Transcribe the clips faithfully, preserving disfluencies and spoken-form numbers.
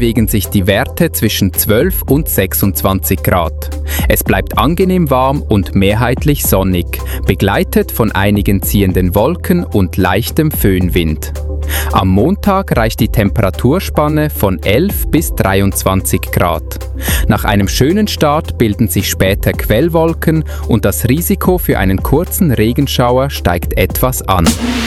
bewegen sich die Werte zwischen zwölf und sechsundzwanzig Grad. Es bleibt angenehm warm und mehrheitlich sonnig, begleitet von einigen ziehenden Wolken und leichtem Föhnwind. Am Montag reicht die Temperaturspanne von elf bis dreiundzwanzig Grad. Nach einem schönen Start bilden sich später Quellwolken und das Risiko für einen kurzen Regenschauer steigt etwas an.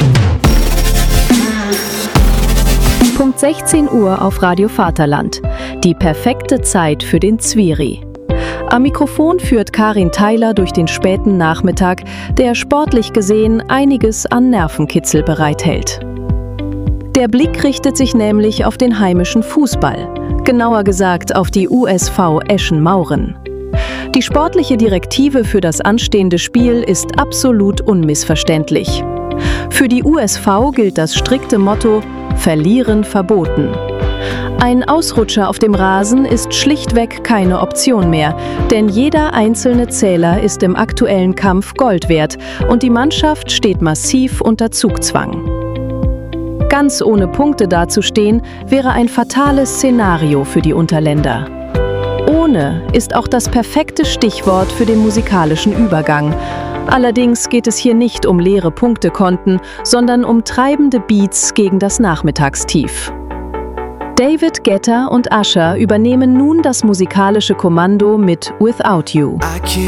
Punkt sechzehn Uhr auf Radio Vaterland. Die perfekte Zeit für den Zwiri. Am Mikrofon führt Karin Theiler durch den späten Nachmittag, der sportlich gesehen einiges an Nervenkitzel bereithält. Der Blick richtet sich nämlich auf den heimischen Fußball, genauer gesagt auf die U S V Eschen-Mauren. Die sportliche Direktive für das anstehende Spiel ist absolut unmissverständlich. Für die U S V gilt das strikte Motto: Verlieren verboten. Ein Ausrutscher auf dem Rasen ist schlichtweg keine Option mehr, denn jeder einzelne Zähler ist im aktuellen Kampf Gold wert und die Mannschaft steht massiv unter Zugzwang. Ganz ohne Punkte dazustehen, wäre ein fatales Szenario für die Unterländer. Ohne ist auch das perfekte Stichwort für den musikalischen Übergang. Allerdings geht es hier nicht um leere Punktekonten, sondern um treibende Beats gegen das Nachmittagstief. David Guetta und Usher übernehmen nun das musikalische Kommando mit Without You.